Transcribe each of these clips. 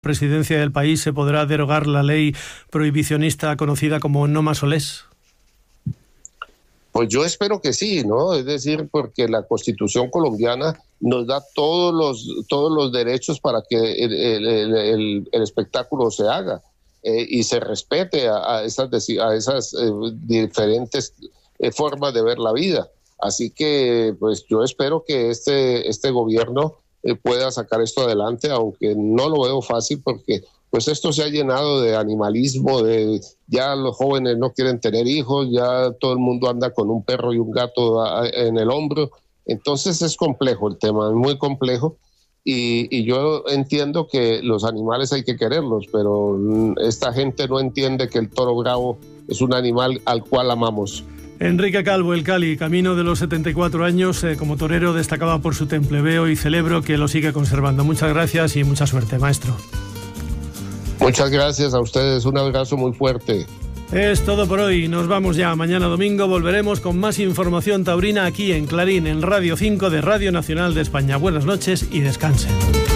Presidencia del país se podrá derogar la ley prohibicionista conocida como No Más Olés. Pues yo espero que sí, ¿no? Es decir, porque la Constitución colombiana nos da todos los derechos para que el espectáculo se haga y se respete a esas diferentes formas de ver la vida. Así que, pues yo espero que este gobierno pueda sacar esto adelante, aunque no lo veo fácil porque pues esto se ha llenado de animalismo, ya los jóvenes no quieren tener hijos, ya todo el mundo anda con un perro y un gato en el hombro, entonces es complejo el tema, es muy complejo y yo entiendo que los animales hay que quererlos, pero esta gente no entiende que el toro bravo es un animal al cual amamos. Enrique Calvo, el Cali, camino de los 74 años, como torero destacaba por su temple. Veo y celebro que lo sigue conservando. Muchas gracias y mucha suerte, maestro. Muchas gracias a ustedes, un abrazo muy fuerte. Es todo por hoy, nos vamos ya. Mañana domingo volveremos con más información taurina aquí en Clarín, en Radio 5 de Radio Nacional de España. Buenas noches y descansen.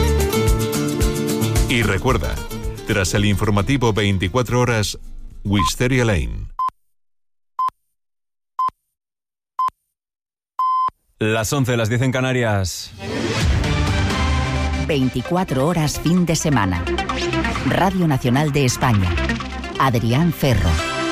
Y recuerda, tras el informativo 24 horas, Wisteria Lane. Las 11, las 10 en Canarias. 24 horas fin de semana. Radio Nacional de España. Adrián Ferro.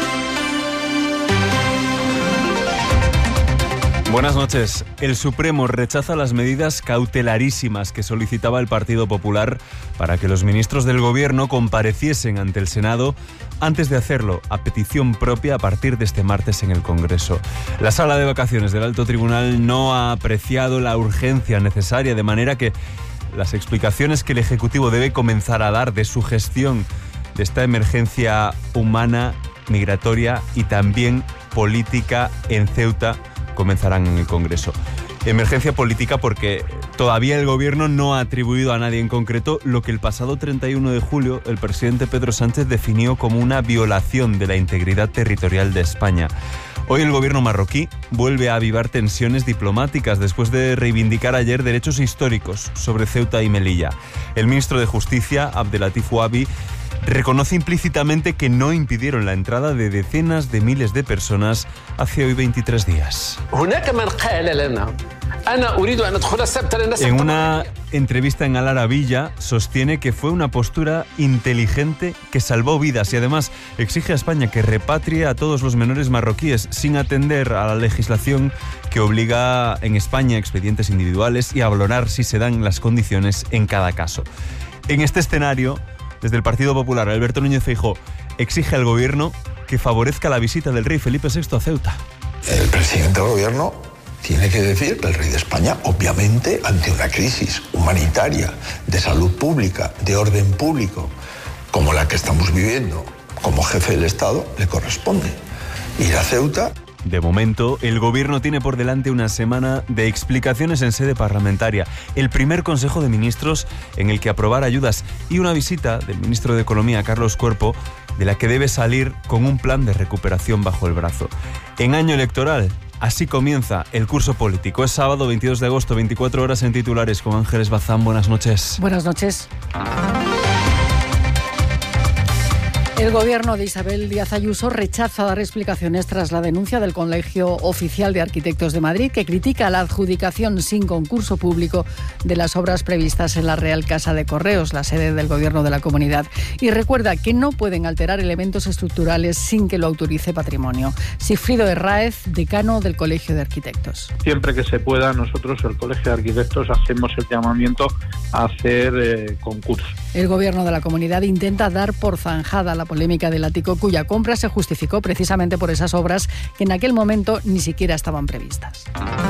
Buenas noches. El Supremo rechaza las medidas cautelarísimas que solicitaba el Partido Popular para que los ministros del Gobierno compareciesen ante el Senado antes de hacerlo a petición propia a partir de este martes en el Congreso. La Sala de Vacaciones del Alto Tribunal no ha apreciado la urgencia necesaria, de manera que las explicaciones que el Ejecutivo debe comenzar a dar de su gestión de esta emergencia humana, migratoria y también política en Ceuta comenzarán en el Congreso. Emergencia política porque todavía el Gobierno no ha atribuido a nadie en concreto lo que el pasado 31 de julio el presidente Pedro Sánchez definió como una violación de la integridad territorial de España. Hoy el Gobierno marroquí vuelve a avivar tensiones diplomáticas después de reivindicar ayer derechos históricos sobre Ceuta y Melilla. El ministro de Justicia, Abdelatif Ouabi, reconoce implícitamente que no impidieron la entrada de decenas de miles de personas hace hoy 23 días. En una entrevista en Al Arabiya sostiene que fue una postura inteligente que salvó vidas y además exige a España que repatrie a todos los menores marroquíes sin atender a la legislación que obliga en España expedientes individuales y a valorar si se dan las condiciones en cada caso. En este escenario, desde el Partido Popular, Alberto Núñez Feijóo exige al Gobierno que favorezca la visita del rey Felipe VI a Ceuta. El presidente del Gobierno tiene que decir que el rey de España, obviamente, ante una crisis humanitaria, de salud pública, de orden público, como la que estamos viviendo, como jefe del Estado, le corresponde ir a Ceuta. De momento, el Gobierno tiene por delante una semana de explicaciones en sede parlamentaria, el primer Consejo de Ministros en el que aprobar ayudas y una visita del ministro de Economía, Carlos Cuerpo, de la que debe salir con un plan de recuperación bajo el brazo. En año electoral, así comienza el curso político. Es sábado 22 de agosto, 24 horas en titulares con Ángeles Bazán. Buenas noches. Buenas noches. El gobierno de Isabel Díaz Ayuso rechaza dar explicaciones tras la denuncia del Colegio Oficial de Arquitectos de Madrid, que critica la adjudicación sin concurso público de las obras previstas en la Real Casa de Correos, la sede del gobierno de la comunidad, y recuerda que no pueden alterar elementos estructurales sin que lo autorice Patrimonio. Sigfrido Herráez, decano del Colegio de Arquitectos. Siempre que se pueda, nosotros, el Colegio de Arquitectos, hacemos el llamamiento a hacer concurso. El gobierno de la comunidad intenta dar por zanjada la polémica del ático, cuya compra se justificó precisamente por esas obras que en aquel momento ni siquiera estaban previstas.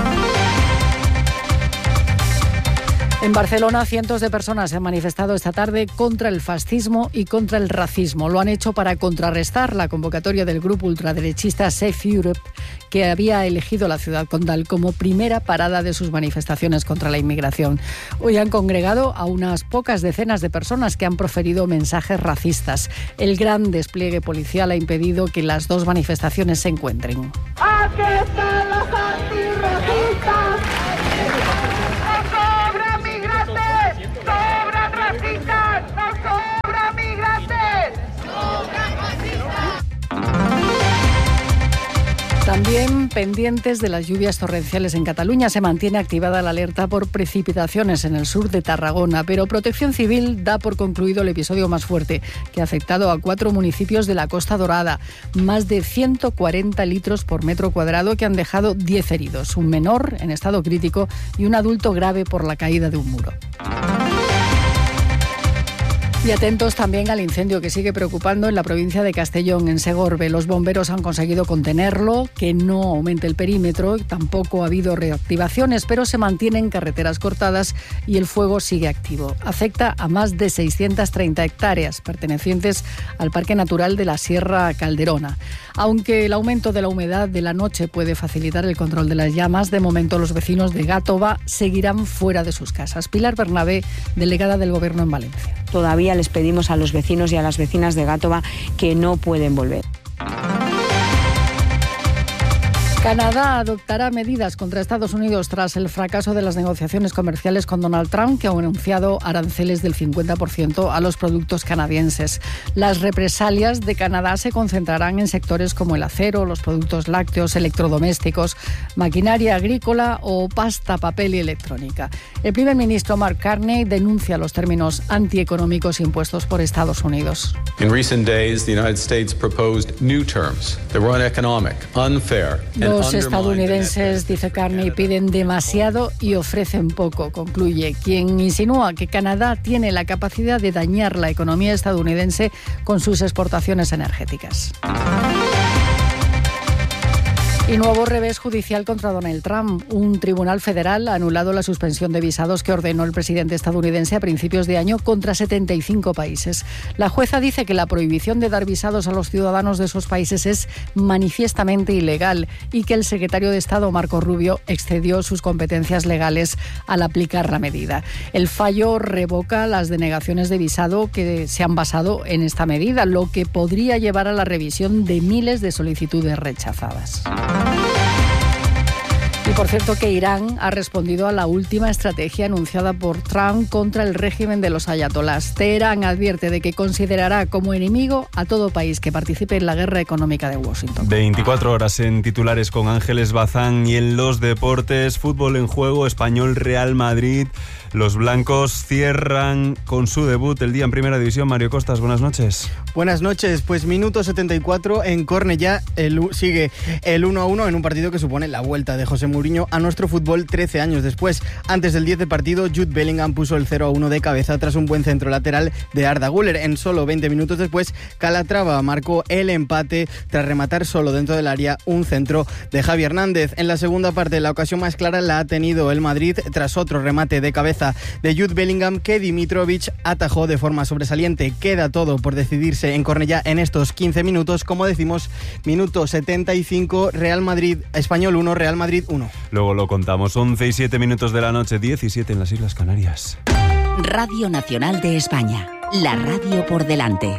En Barcelona, cientos de personas se han manifestado esta tarde contra el fascismo y contra el racismo. Lo han hecho para contrarrestar la convocatoria del grupo ultraderechista Safe Europe, que había elegido la ciudad condal como primera parada de sus manifestaciones contra la inmigración. Hoy han congregado a unas pocas decenas de personas que han proferido mensajes racistas. El gran despliegue policial ha impedido que las dos manifestaciones se encuentren. ¡Aquí están los antirracistas! También pendientes de las lluvias torrenciales en Cataluña, se mantiene activada la alerta por precipitaciones en el sur de Tarragona, pero Protección Civil da por concluido el episodio más fuerte, que ha afectado a 4 municipios de la Costa Dorada. Más de 140 litros por metro cuadrado que han dejado 10 heridos, un menor en estado crítico y un adulto grave por la caída de un muro. Y atentos también al incendio que sigue preocupando en la provincia de Castellón, en Segorbe. Los bomberos han conseguido contenerlo, que no aumente el perímetro, tampoco ha habido reactivaciones, pero se mantienen carreteras cortadas y el fuego sigue activo. Afecta a más de 630 hectáreas pertenecientes al Parque Natural de la Sierra Calderona. Aunque el aumento de la humedad de la noche puede facilitar el control de las llamas, de momento los vecinos de Gátova seguirán fuera de sus casas. Pilar Bernabé, delegada del Gobierno en Valencia. Todavía les pedimos a los vecinos y a las vecinas de Gátova que no pueden volver. Canadá adoptará medidas contra Estados Unidos tras el fracaso de las negociaciones comerciales con Donald Trump, que ha anunciado aranceles del 50% a los productos canadienses. Las represalias de Canadá se concentrarán en sectores como el acero, los productos lácteos, electrodomésticos, maquinaria agrícola o pasta, papel y electrónica. El primer ministro Mark Carney denuncia los términos antieconómicos impuestos por Estados Unidos. In recent days, the United States proposed new terms that were uneconomic, unfair, Los estadounidenses, dice Carney, piden demasiado y ofrecen poco, concluye, quien insinúa que Canadá tiene la capacidad de dañar la economía estadounidense con sus exportaciones energéticas. Y nuevo revés judicial contra Donald Trump. Un tribunal federal ha anulado la suspensión de visados que ordenó el presidente estadounidense a principios de año contra 75 países. La jueza dice que la prohibición de dar visados a los ciudadanos de esos países es manifiestamente ilegal y que el secretario de Estado, Marco Rubio, excedió sus competencias legales al aplicar la medida. El fallo revoca las denegaciones de visado que se han basado en esta medida, lo que podría llevar a la revisión de miles de solicitudes rechazadas. Y por cierto que Irán ha respondido a la última estrategia anunciada por Trump contra el régimen de los ayatolás. Teherán advierte de que considerará como enemigo a todo país que participe en la guerra económica de Washington. 24 horas en titulares con Ángeles Bazán y en los deportes, fútbol en juego, Español Real Madrid. Los blancos cierran con su debut el día en Primera División. Mario Costas, buenas noches. Buenas noches, pues minuto 74 en Cornellá, sigue el 1-1 en un partido que supone la vuelta de José Mourinho a nuestro fútbol 13 años después. Antes del 10 de partido, Jude Bellingham puso el 0-1 de cabeza tras un buen centro lateral de Arda Güler. En solo 20 minutos después, Calatrava marcó el empate tras rematar solo dentro del área un centro de Javi Hernández. En la segunda parte, la ocasión más clara la ha tenido el Madrid tras otro remate de cabeza de Jude Bellingham que Dimitrovic atajó de forma sobresaliente. Queda todo por decidirse en Cornellá en estos 15 minutos. Como decimos, minuto 75, Real Madrid, Español 1, Real Madrid 1. Luego lo contamos, 11 y 7 minutos de la noche, 17 en las Islas Canarias. Radio Nacional de España, la radio por delante.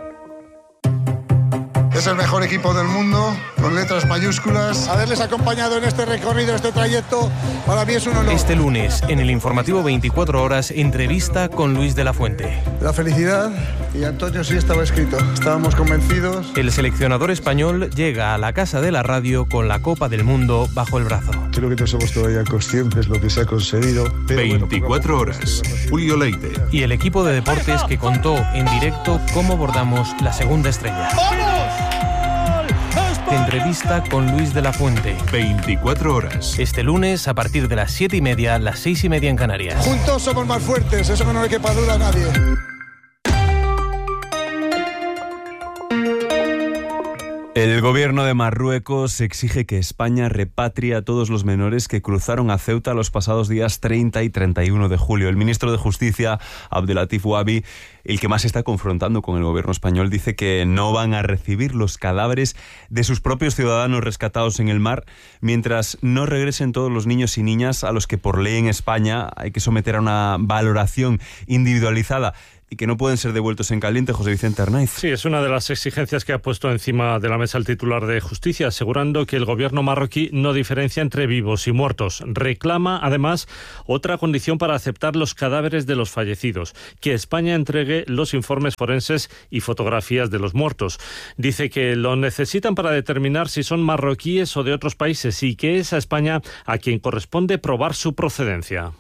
Es el mejor equipo del mundo, con letras mayúsculas. Haberles acompañado en este recorrido, este trayecto, para mí es un honor. Este lunes, en el informativo 24 horas, entrevista con Luis de la Fuente. La felicidad, y Antonio sí estaba escrito. Estábamos convencidos. El seleccionador español llega a la Casa de la Radio con la Copa del Mundo bajo el brazo. Creo que no somos todavía conscientes de lo que se ha conseguido. 24 horas. Julio Leite. Y el equipo de deportes que contó en directo cómo bordamos la segunda estrella. ¡Vamos! Entrevista con Luis de la Fuente. 24 horas. Este lunes a partir de las 7:30, las 6:30 en Canarias. Juntos somos más fuertes, eso que no le quepa duda a nadie. El gobierno de Marruecos exige que España repatrie a todos los menores que cruzaron a Ceuta los pasados días 30 y 31 de julio. El ministro de Justicia, Abdelatif Ouabi, el que más está confrontando con el gobierno español, dice que no van a recibir los cadáveres de sus propios ciudadanos rescatados en el mar mientras no regresen todos los niños y niñas a los que por ley en España hay que someter a una valoración individualizada. y que no pueden ser devueltos en caliente. José Vicente Arnaiz. Sí, es una de las exigencias que ha puesto encima de la mesa el titular de Justicia, asegurando que el gobierno marroquí no diferencia entre vivos y muertos. Reclama, además, otra condición para aceptar los cadáveres de los fallecidos, que España entregue los informes forenses y fotografías de los muertos. Dice que lo necesitan para determinar si son marroquíes o de otros países y que es a España a quien corresponde probar su procedencia.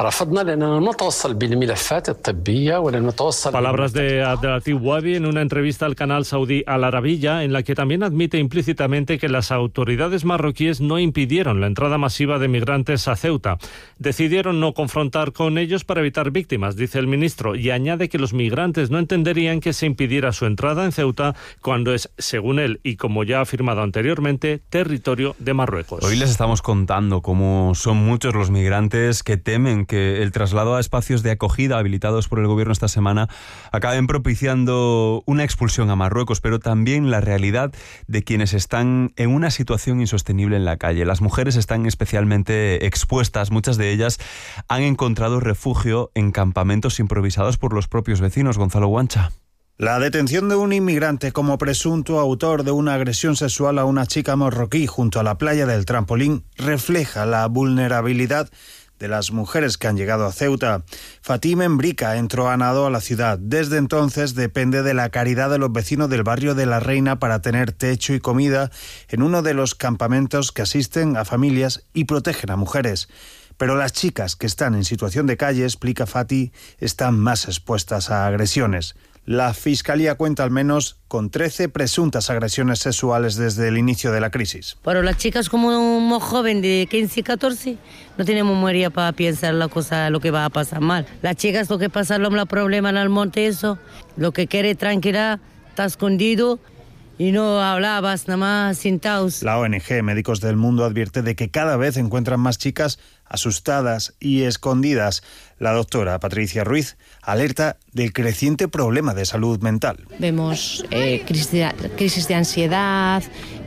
Palabras de Abdelatif Wabi en una entrevista al canal saudí Al Arabiya, en la que también admite implícitamente que las autoridades marroquíes no impidieron la entrada masiva de migrantes a Ceuta. Decidieron no confrontar con ellos para evitar víctimas, dice el ministro, y añade que los migrantes no entenderían que se impidiera su entrada en Ceuta cuando es, según él, y como ya ha afirmado anteriormente, territorio de Marruecos. Hoy les estamos contando cómo son muchos los migrantes que temen que el traslado a espacios de acogida habilitados por el gobierno esta semana acaben propiciando una expulsión a Marruecos, pero también la realidad de quienes están en una situación insostenible en la calle. Las mujeres están especialmente expuestas, muchas de ellas han encontrado refugio en campamentos improvisados por los propios vecinos. Gonzalo Guancha. La detención de un inmigrante como presunto autor de una agresión sexual a una chica marroquí junto a la playa del Trampolín refleja la vulnerabilidad de las mujeres que han llegado a Ceuta. Fatime Embrica entró a nado a la ciudad. Desde entonces depende de la caridad de los vecinos del barrio de La Reina para tener techo y comida en uno de los campamentos que asisten a familias y protegen a mujeres. Pero las chicas que están en situación de calle, explica Fati, están más expuestas a agresiones. La Fiscalía cuenta al menos con 13 presuntas agresiones sexuales desde el inicio de la crisis. Pero las chicas como joven de 15 y 14 no tienen memoria para pensar lo que va a pasar mal. Las chicas lo que pasa los problemas en el monte, eso, lo que quiere tranquilidad, está escondido y no hablabas nada más sentados. La ONG Médicos del Mundo advierte de que cada vez encuentran más chicas asustadas y escondidas. La doctora Patricia Ruiz alerta del creciente problema de salud mental. Vemos crisis de ansiedad,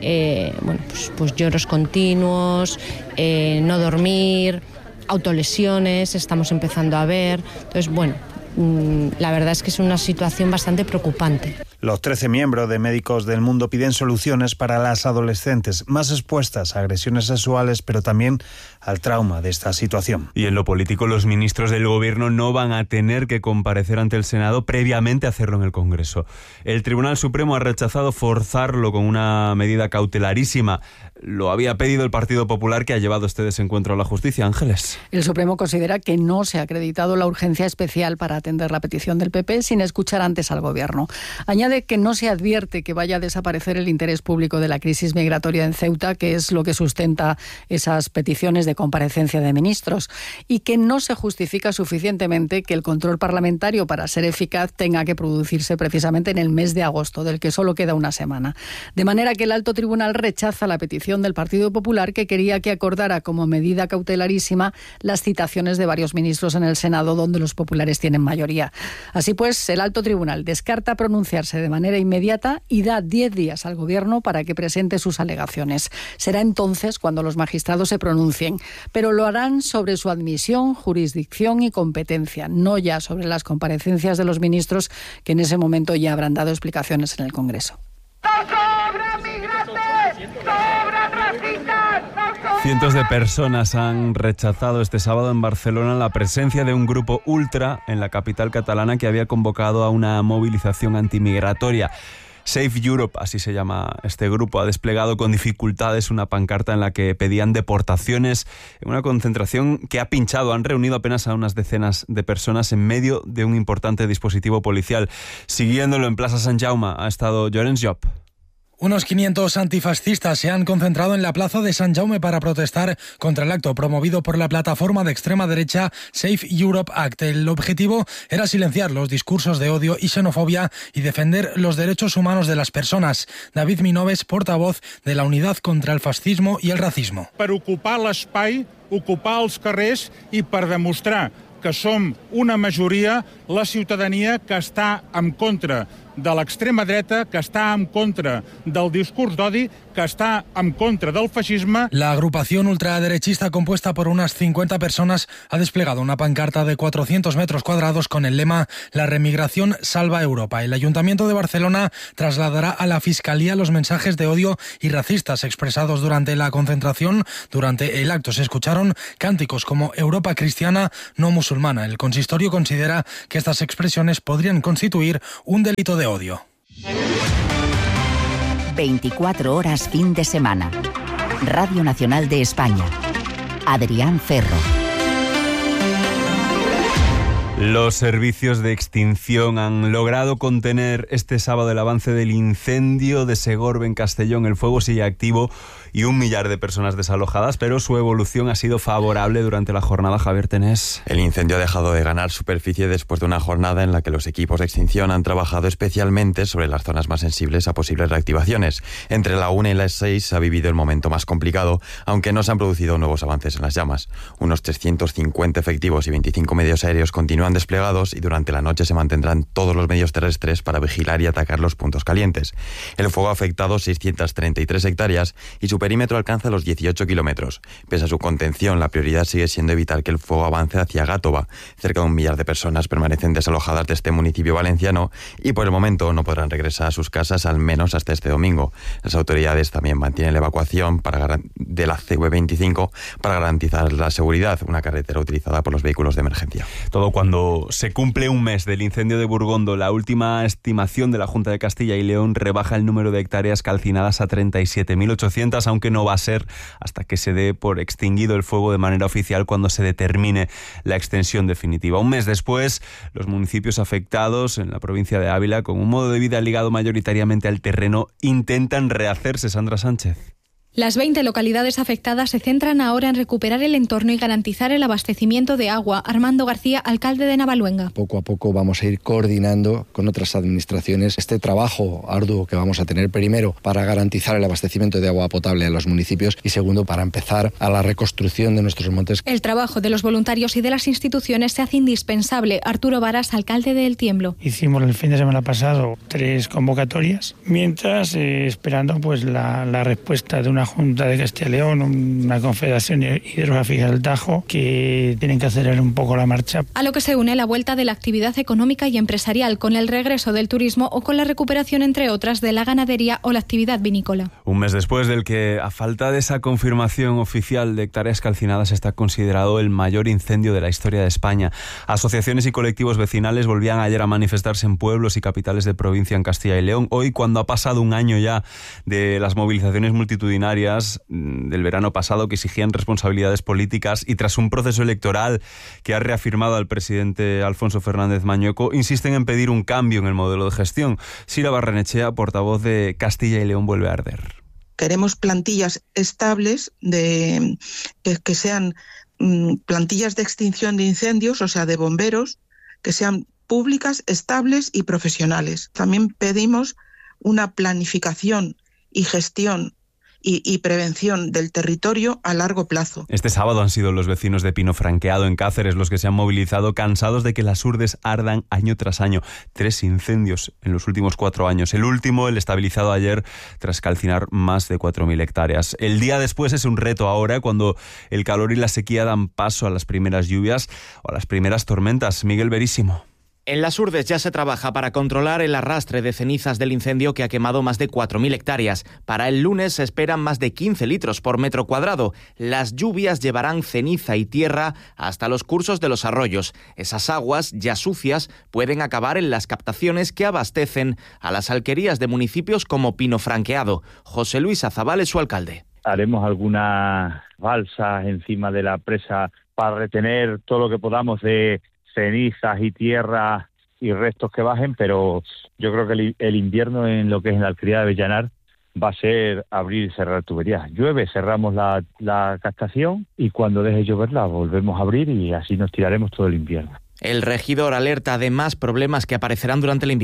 pues lloros continuos, no dormir, autolesiones, estamos empezando a ver. Entonces, la verdad es que es una situación bastante preocupante. Los 13 miembros de Médicos del Mundo piden soluciones para las adolescentes más expuestas a agresiones sexuales, pero también al trauma de esta situación. Y en lo político, los ministros del gobierno no van a tener que comparecer ante el Senado previamente a hacerlo en el Congreso. El Tribunal Supremo ha rechazado forzarlo con una medida cautelarísima. Lo había pedido el Partido Popular, que ha llevado este desencuentro a la justicia. Ángeles. El Supremo considera que no se ha acreditado la urgencia especial para atender la petición del PP sin escuchar antes al Gobierno. Añade que no se advierte que vaya a desaparecer el interés público de la crisis migratoria en Ceuta, que es lo que sustenta esas peticiones de comparecencia de ministros, y que no se justifica suficientemente que el control parlamentario, para ser eficaz, tenga que producirse precisamente en el mes de agosto, del que solo queda una semana. De manera que el alto tribunal rechaza la petición del Partido Popular, que quería que acordara como medida cautelarísima las citaciones de varios ministros en el Senado, donde los populares tienen mayoría. Así pues, el alto tribunal descarta pronunciarse de manera inmediata y da 10 días al Gobierno para que presente sus alegaciones. Será entonces cuando los magistrados se pronuncien, pero lo harán sobre su admisión, jurisdicción y competencia, no ya sobre las comparecencias de los ministros, que en ese momento ya habrán dado explicaciones en el Congreso. Cientos de personas han rechazado este sábado en Barcelona la presencia de un grupo ultra en la capital catalana que había convocado a una movilización antimigratoria. Safe Europe, así se llama este grupo, ha desplegado con dificultades una pancarta en la que pedían deportaciones en una concentración que ha pinchado. Han reunido apenas a unas decenas de personas en medio de un importante dispositivo policial. Siguiéndolo en Plaza Sant Jaume ha estado Llorenç Job. Unos 500 antifascistas se han concentrado en la plaza de Sant Jaume para protestar contra el acto promovido por la plataforma de extrema derecha Safe Europe Act. El objetivo era silenciar los discursos de odio y xenofobia y defender los derechos humanos de las personas. David Minoves, portavoz de la Unidad contra el Fascismo y el Racismo. Per ocupar l'espai, ocupar els carrers i per demostrar que som una majoria, la ciutadania que està en contra de l'extrema dreta, que està en contra del discurs d'odi, que està en contra del feixisme. La agrupación ultraderechista, compuesta por unas 50 personas, ha desplegado una pancarta de 400 metros cuadrados con el lema «La remigración salva Europa». El Ayuntamiento de Barcelona trasladará a la Fiscalía los mensajes de odio y racistas expresados durante la concentración. Durante el acto se escucharon cánticos como «Europa cristiana, no musulmana». El consistorio considera que estas expresiones podrían constituir un delito de odio. 24 horas fin de semana. Radio Nacional de España. Adrián Ferro. Los servicios de extinción han logrado contener este sábado el avance del incendio de Segorbe en Castellón. El fuego sigue activo y 1 millar de personas desalojadas, pero su evolución ha sido favorable durante la jornada. Javier Tenés. El incendio ha dejado de ganar superficie después de una jornada en la que los equipos de extinción han trabajado especialmente sobre las zonas más sensibles a posibles reactivaciones. Entre la 1 y las 6 se ha vivido el momento más complicado, aunque no se han producido nuevos avances en las llamas. Unos 350 efectivos y 25 medios aéreos continúan desplegados y durante la noche se mantendrán todos los medios terrestres para vigilar y atacar los puntos calientes. El fuego ha afectado 633 hectáreas y su perímetro alcanza los 18 kilómetros. Pese a su contención, la prioridad sigue siendo evitar que el fuego avance hacia Gátova. Cerca de 1 millar de personas permanecen desalojadas de este municipio valenciano y por el momento no podrán regresar a sus casas al menos hasta este domingo. Las autoridades también mantienen la evacuación de la CV25 para garantizar la seguridad, una carretera utilizada por los vehículos de emergencia. Todo cuando se cumple un mes del incendio de Burgondo. La última estimación de la Junta de Castilla y León rebaja el número de hectáreas calcinadas a 37.800, aunque no va a ser hasta que se dé por extinguido el fuego de manera oficial cuando se determine la extensión definitiva. Un mes después, los municipios afectados en la provincia de Ávila, con un modo de vida ligado mayoritariamente al terreno, intentan rehacerse. Sandra Sánchez. Las 20 localidades afectadas se centran ahora en recuperar el entorno y garantizar el abastecimiento de agua. Armando García, alcalde de Navaluenga. Poco a poco vamos a ir coordinando con otras administraciones este trabajo arduo que vamos a tener, primero para garantizar el abastecimiento de agua potable a los municipios y segundo para empezar a la reconstrucción de nuestros montes. El trabajo de los voluntarios y de las instituciones se hace indispensable. Arturo Varas, alcalde de El Tiemblo. Hicimos el fin de semana pasado 3 convocatorias, mientras esperando pues la respuesta de una Junta de Castilla y León, una confederación hidrográfica del Tajo, que tienen que acelerar un poco la marcha. A lo que se une la vuelta de la actividad económica y empresarial con el regreso del turismo o con la recuperación, entre otras, de la ganadería o la actividad vinícola. Un mes después del que, a falta de esa confirmación oficial de hectáreas calcinadas, está considerado el mayor incendio de la historia de España. Asociaciones y colectivos vecinales volvían ayer a manifestarse en pueblos y capitales de provincia en Castilla y León. Hoy, cuando ha pasado un año ya de las movilizaciones multitudinarias del verano pasado que exigían responsabilidades políticas y tras un proceso electoral que ha reafirmado al presidente Alfonso Fernández Mañueco, insisten en pedir un cambio en el modelo de gestión. Sira Barrenechea, portavoz de Castilla y León, vuelve a arder. Queremos plantillas estables que sean plantillas de extinción de incendios, o sea, de bomberos, que sean públicas, estables y profesionales. También pedimos una planificación y gestión y prevención del territorio a largo plazo. Este sábado han sido los vecinos de Pino Franqueado en Cáceres los que se han movilizado, cansados de que las urdes ardan año tras año. 3 incendios en los últimos 4 años. El último, el estabilizado ayer, tras calcinar más de 4.000 hectáreas. El día después es un reto ahora, cuando el calor y la sequía dan paso a las primeras lluvias o a las primeras tormentas. Miguel Verísimo. En Las Urdes ya se trabaja para controlar el arrastre de cenizas del incendio que ha quemado más de 4.000 hectáreas. Para el lunes se esperan más de 15 litros por metro cuadrado. Las lluvias llevarán ceniza y tierra hasta los cursos de los arroyos. Esas aguas, ya sucias, pueden acabar en las captaciones que abastecen a las alquerías de municipios como Pino Franqueado. José Luis Azabal es su alcalde. Haremos algunas balsas encima de la presa para retener todo lo que podamos de cenizas y tierra y restos que bajen, pero yo creo que el invierno en lo que es en la alquería de Avellanar va a ser abrir y cerrar tuberías. Llueve, cerramos la captación y cuando deje llover la volvemos a abrir y así nos tiraremos todo el invierno. El regidor alerta de más problemas que aparecerán durante el invierno.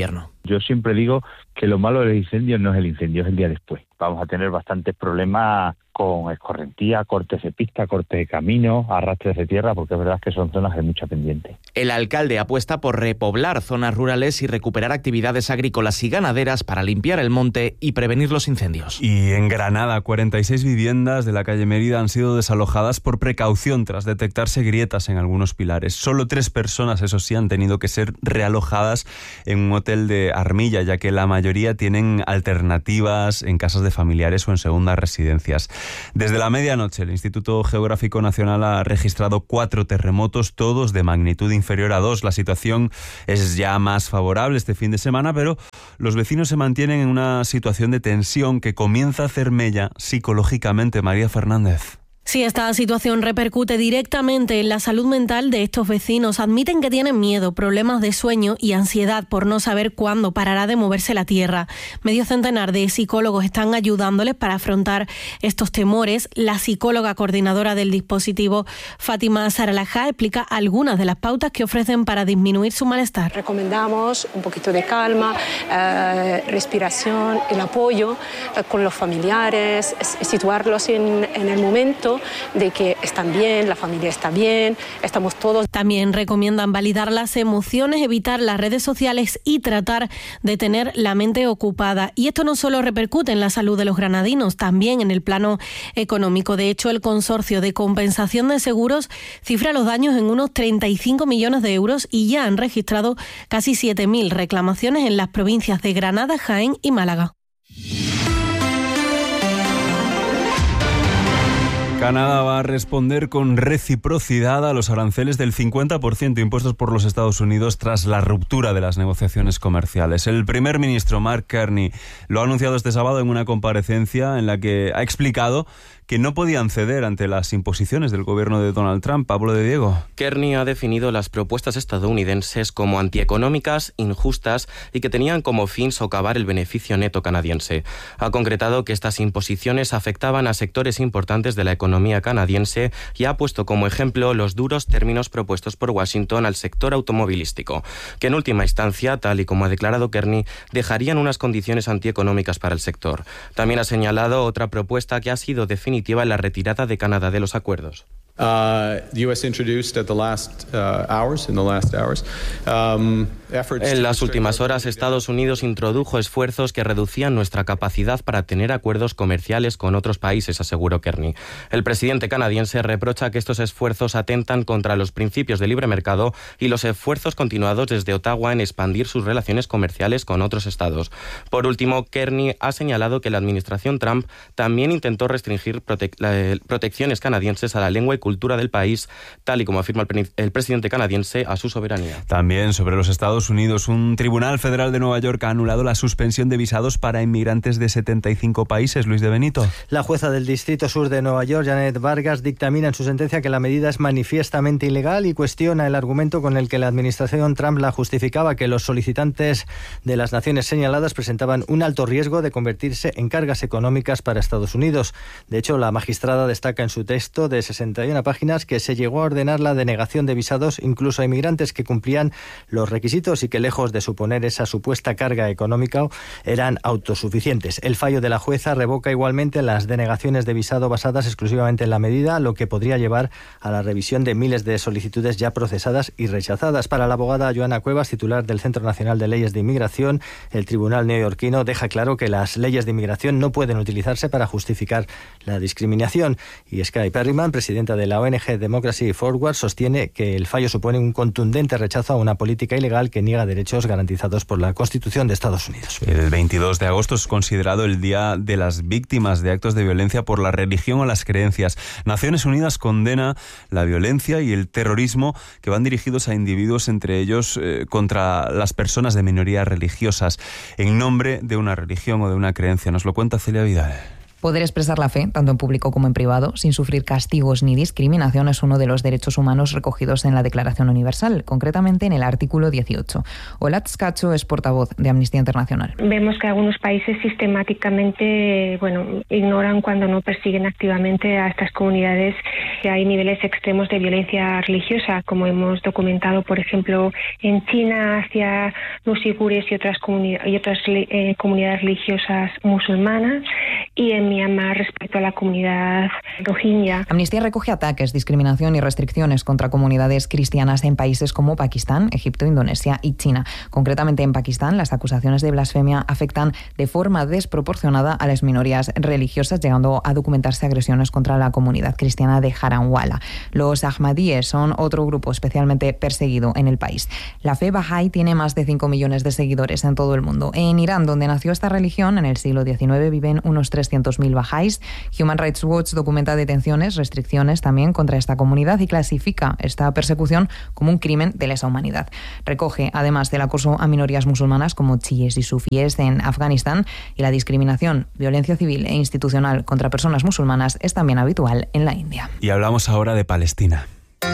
Yo siempre digo que lo malo del incendio no es el incendio, es el día después. Vamos a tener bastantes problemas con escorrentía, cortes de pista, cortes de camino, arrastres de tierra, porque es verdad que son zonas de mucha pendiente. El alcalde apuesta por repoblar zonas rurales y recuperar actividades agrícolas y ganaderas para limpiar el monte y prevenir los incendios. Y en Granada, 46 viviendas de la calle Mérida han sido desalojadas por precaución tras detectarse grietas en algunos pilares. Solo 3 personas, eso sí, han tenido que ser realojadas en un hotel de Armilla, ya que la mayoría tienen alternativas en casas de familiares o en segundas residencias. Desde la medianoche, el Instituto Geográfico Nacional ha registrado 4 terremotos, todos de magnitud inferior a 2. La situación es ya más favorable este fin de semana, pero los vecinos se mantienen en una situación de tensión que comienza a hacer mella psicológicamente. María Fernández. Sí, esta situación repercute directamente en la salud mental de estos vecinos. Admiten que tienen miedo, problemas de sueño y ansiedad por no saber cuándo parará de moverse la tierra. Medio centenar de psicólogos están ayudándoles para afrontar estos temores. La psicóloga coordinadora del dispositivo, Fátima Saralajá, explica algunas de las pautas que ofrecen para disminuir su malestar. Recomendamos un poquito de calma, respiración, el apoyo con los familiares, situarlos en el momento de que están bien, la familia está bien, estamos todos. También recomiendan validar las emociones, evitar las redes sociales y tratar de tener la mente ocupada. Y esto no solo repercute en la salud de los granadinos, también en el plano económico. De hecho, el Consorcio de Compensación de Seguros cifra los daños en unos 35 millones de euros y ya han registrado casi 7.000 reclamaciones en las provincias de Granada, Jaén y Málaga. Canadá va a responder con reciprocidad a los aranceles del 50% impuestos por los Estados Unidos tras la ruptura de las negociaciones comerciales. El primer ministro Mark Carney lo ha anunciado este sábado en una comparecencia en la que ha explicado que no podían ceder ante las imposiciones del gobierno de Donald Trump. Pablo de Diego. Carney ha definido las propuestas estadounidenses como antieconómicas, injustas y que tenían como fin socavar el beneficio neto canadiense. Ha concretado que estas imposiciones afectaban a sectores importantes de la economía canadiense y ha puesto como ejemplo los duros términos propuestos por Washington al sector automovilístico, que en última instancia, tal y como ha declarado Carney, dejarían unas condiciones antieconómicas para el sector. También ha señalado otra propuesta que ha sido definitiva en la retirada de Canadá de los acuerdos. En las últimas horas, Estados Unidos introdujo esfuerzos que reducían nuestra capacidad para tener acuerdos comerciales con otros países, aseguró Carney. El presidente canadiense reprocha que estos esfuerzos atentan contra los principios de libre mercado y los esfuerzos continuados desde Ottawa en expandir sus relaciones comerciales con otros estados. Por último, Carney ha señalado que la administración Trump también intentó restringir protecciones canadienses a la lengua y cultura del país, tal y como afirma el presidente canadiense, a su soberanía. También sobre los Estados Unidos, un tribunal federal de Nueva York ha anulado la suspensión de visados para inmigrantes de 75 países. Luis de Benito. La jueza del Distrito Sur de Nueva York, Janet Vargas, dictamina en su sentencia que la medida es manifiestamente ilegal y cuestiona el argumento con el que la administración Trump la justificaba, que los solicitantes de las naciones señaladas presentaban un alto riesgo de convertirse en cargas económicas para Estados Unidos. De hecho, la magistrada destaca en su texto de 61 páginas que se llegó a ordenar la denegación de visados incluso a inmigrantes que cumplían los requisitos y que, lejos de suponer esa supuesta carga económica, eran autosuficientes. El fallo de la jueza revoca igualmente las denegaciones de visado basadas exclusivamente en la medida, lo que podría llevar a la revisión de miles de solicitudes ya procesadas y rechazadas. Para la abogada Joana Cuevas, titular del Centro Nacional de Leyes de Inmigración, el tribunal neoyorquino deja claro que las leyes de inmigración no pueden utilizarse para justificar la discriminación. Y Sky Perryman, presidenta de la ONG Democracy Forward, sostiene que el fallo supone un contundente rechazo a una política ilegal que niega derechos garantizados por la Constitución de Estados Unidos. El 22 de agosto es considerado el Día de las Víctimas de Actos de Violencia por la Religión o las Creencias. Naciones Unidas condena la violencia y el terrorismo que van dirigidos a individuos, entre ellos contra las personas de minorías religiosas, en nombre de una religión o de una creencia. Nos lo cuenta Celia Vidal. Poder expresar la fe, tanto en público como en privado, sin sufrir castigos ni discriminación, es uno de los derechos humanos recogidos en la Declaración Universal, concretamente en el artículo 18. Olatz Cacho es portavoz de Amnistía Internacional. Vemos que algunos países sistemáticamente ignoran cuando no persiguen activamente a estas comunidades, que hay niveles extremos de violencia religiosa, como hemos documentado, por ejemplo, en China hacia los uigures y otras comunidades religiosas musulmanas, y en Myanmar respecto a la comunidad rohingya. Amnistía recoge ataques, discriminación y restricciones contra comunidades cristianas en países como Pakistán, Egipto, Indonesia y China. Concretamente en Pakistán, las acusaciones de blasfemia afectan de forma desproporcionada a las minorías religiosas, llegando a documentarse agresiones contra la comunidad cristiana de Jaranwala. Los ahmadíes son otro grupo especialmente perseguido en el país. La fe Bahá'í tiene más de 5 millones de seguidores en todo el mundo. En Irán, donde nació esta religión, en el siglo XIX viven unos 300.000 bahá'ís. Human Rights Watch documenta detenciones, restricciones también contra esta comunidad y clasifica esta persecución como un crimen de lesa humanidad. Recoge además del acoso a minorías musulmanas como chiíes y sufíes en Afganistán, y la discriminación, violencia civil e institucional contra personas musulmanas es también habitual en la India. Y hablamos ahora de Palestina.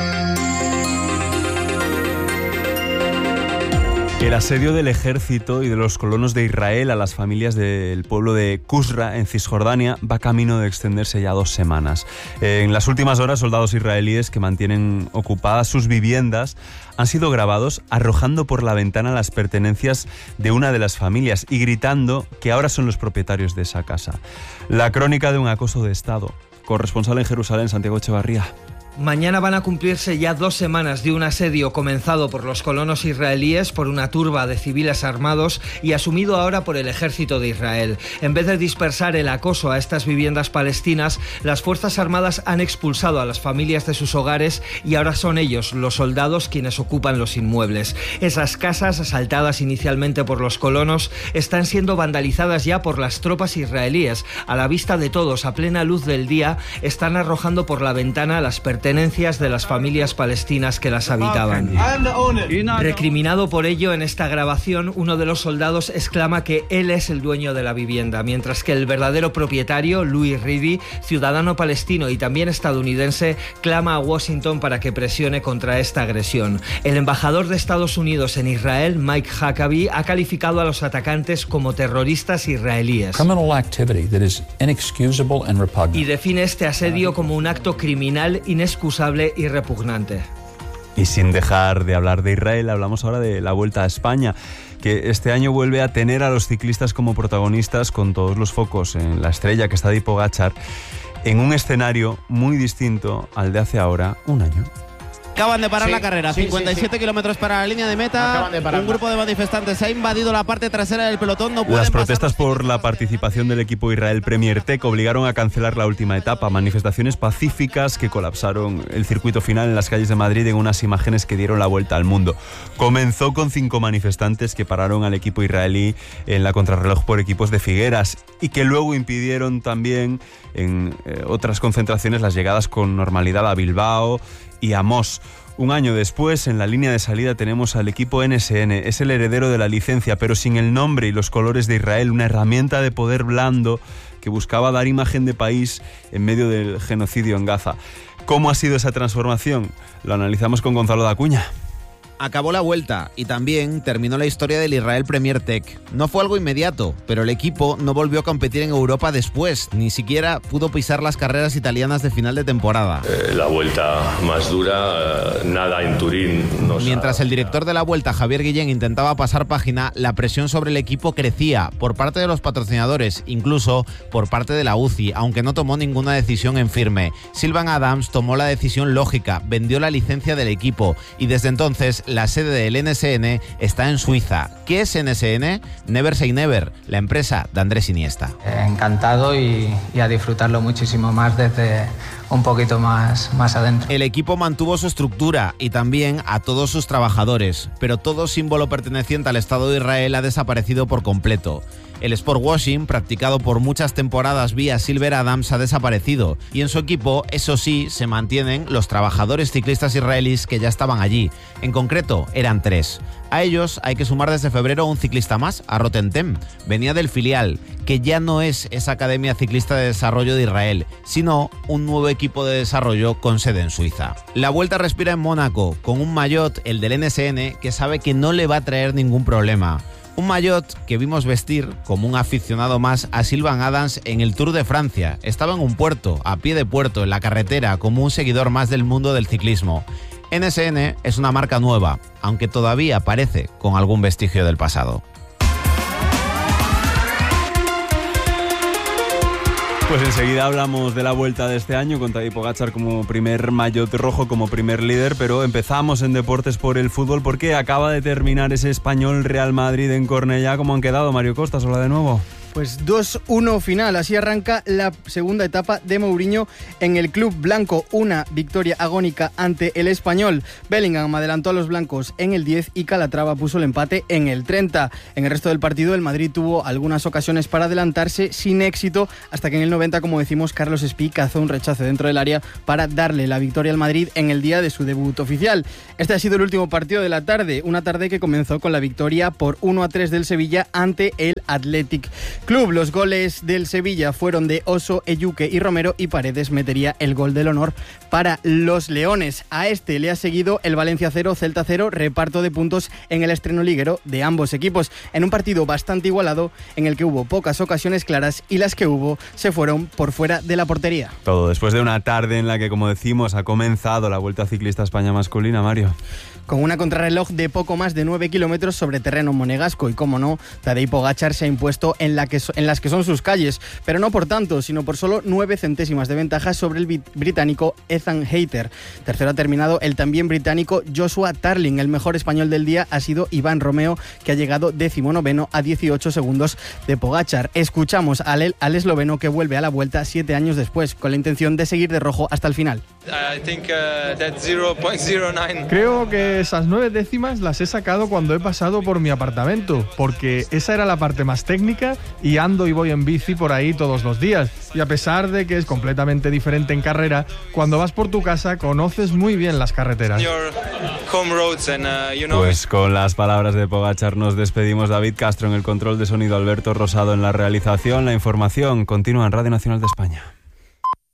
El asedio del ejército y de los colonos de Israel a las familias del pueblo de Qusra, en Cisjordania, va camino de extenderse ya 2 semanas. En las últimas horas, soldados israelíes que mantienen ocupadas sus viviendas han sido grabados arrojando por la ventana las pertenencias de una de las familias y gritando que ahora son los propietarios de esa casa. La crónica de un acoso de Estado. Corresponsal en Jerusalén, Santiago Echevarría. Mañana van a cumplirse ya 2 semanas de un asedio comenzado por los colonos israelíes, por una turba de civiles armados y asumido ahora por el ejército de Israel. En vez de dispersar el acoso a estas viviendas palestinas, las Fuerzas Armadas han expulsado a las familias de sus hogares y ahora son ellos, los soldados, quienes ocupan los inmuebles. Esas casas, asaltadas inicialmente por los colonos, están siendo vandalizadas ya por las tropas israelíes. A la vista de todos, a plena luz del día, están arrojando por la ventana las pertenencias de las familias palestinas que las habitaban. Recriminado por ello, en esta grabación, uno de los soldados exclama que él es el dueño de la vivienda, mientras que el verdadero propietario, Louis Reedy, ciudadano palestino y también estadounidense, clama a Washington para que presione contra esta agresión. El embajador de Estados Unidos en Israel, Mike Huckabee, ha calificado a los atacantes como terroristas israelíes y define este asedio como un acto criminal inexcusable y repugnante. Y sin dejar de hablar de Israel, hablamos ahora de la Vuelta a España, que este año vuelve a tener a los ciclistas como protagonistas, con todos los focos en la estrella que está Tadej Pogačar, en un escenario muy distinto al de hace ahora un año. Acaban de parar la carrera, 57 kilómetros para la línea de meta. Un grupo de manifestantes ha invadido la parte trasera del pelotón. No Las protestas por la participación del equipo Israel Premier Tech obligaron a cancelar la última etapa. Manifestaciones pacíficas que colapsaron el circuito final en las calles de Madrid en unas imágenes que dieron la vuelta al mundo. Comenzó con 5 manifestantes que pararon al equipo israelí en la contrarreloj por equipos de Figueras y que luego impidieron también en otras concentraciones las llegadas con normalidad a Bilbao y a Mos. Un año después, en la línea de salida tenemos al equipo NSN. Es el heredero de la licencia, pero sin el nombre y los colores de Israel, una herramienta de poder blando que buscaba dar imagen de país en medio del genocidio en Gaza. ¿Cómo ha sido esa transformación? Lo analizamos con Gonzalo Dacuña. Acabó la vuelta y también terminó la historia del Israel Premier Tech. No fue algo inmediato, pero el equipo no volvió a competir en Europa después, ni siquiera pudo pisar las carreras italianas de final de temporada. La vuelta más dura, nada en Turín. Mientras el director de la vuelta, Javier Guillén, intentaba pasar página, la presión sobre el equipo crecía por parte de los patrocinadores, incluso por parte de la UCI, aunque no tomó ninguna decisión en firme. Sylvain Adams tomó la decisión lógica, vendió la licencia del equipo y desde entonces la sede del NSN está en Suiza. ¿Qué es NSN? Never Say Never, la empresa de Andrés Iniesta. Encantado y a disfrutarlo muchísimo más desde un poquito más adentro. El equipo mantuvo su estructura y también a todos sus trabajadores, pero todo símbolo perteneciente al Estado de Israel ha desaparecido por completo. El sport washing, practicado por muchas temporadas vía Silver Adams, ha desaparecido y en su equipo, eso sí, se mantienen los trabajadores ciclistas israelíes que ya estaban allí. En concreto, eran 3. A ellos hay que sumar desde febrero un ciclista más, a Rotentem. Venía del filial, que ya no es esa Academia Ciclista de Desarrollo de Israel, sino un nuevo equipo de desarrollo con sede en Suiza. La Vuelta respira en Mónaco, con un maillot, el del NSN, que sabe que no le va a traer ningún problema. Un maillot que vimos vestir como un aficionado más a Sylvain Adams en el Tour de Francia. Estaba en un puerto, a pie de puerto, en la carretera, como un seguidor más del mundo del ciclismo. NSN es una marca nueva, aunque todavía parece con algún vestigio del pasado. Pues enseguida hablamos de la Vuelta de este año, con Tadej Pogačar como primer maillot rojo, como primer líder, pero empezamos en deportes por el fútbol, porque acaba de terminar ese Español Real Madrid en Cornellá. ¿Cómo han quedado, Mario Costas? Hola de nuevo. Pues 2-1 final, así arranca la segunda etapa de Mourinho en el club blanco. Una victoria agónica ante el Español. Bellingham adelantó a los blancos en el 10 y Calatrava puso el empate en el 30. En el resto del partido el Madrid tuvo algunas ocasiones para adelantarse sin éxito, hasta que en el 90, como decimos, Carlos Espí cazó un rechace dentro del área para darle la victoria al Madrid en el día de su debut oficial. Este ha sido el último partido de la tarde, una tarde que comenzó con la victoria por 1-3 del Sevilla ante el Athletic Club. Los goles del Sevilla fueron de Oso, Eyuque y Romero, y Paredes metería el gol del honor para los leones. A este le ha seguido el Valencia 0, Celta 0, reparto de puntos en el estreno liguero de ambos equipos, en un partido bastante igualado en el que hubo pocas ocasiones claras y las que hubo se fueron por fuera de la portería. Todo después de una tarde en la que, como decimos, ha comenzado la Vuelta Ciclista a España masculina, Mario. Con una contrarreloj de poco más de 9 kilómetros sobre terreno monegasco, y como no, Tadej Pogačar se ha impuesto en las que son sus calles, pero no por tanto, sino por solo 9 centésimas de ventaja sobre el británico Ethan Hayter. Tercero ha terminado el también británico Joshua Tarling. El mejor español del día ha sido Iván Romeo, que ha llegado 19º a 18 segundos de Pogačar. Escuchamos al esloveno, que vuelve a la Vuelta 7 años después, con la intención de seguir de rojo hasta el final. Creo que esas 9 décimas las he sacado cuando he pasado por mi apartamento, porque esa era la parte más técnica, y ando y voy en bici por ahí todos los días. Y a pesar de que es completamente diferente en carrera, cuando vas por tu casa conoces muy bien las carreteras. Pues con las palabras de Pogačar nos despedimos. David Castro en el control de sonido, Alberto Rosado en la realización. La información continúa en Radio Nacional de España.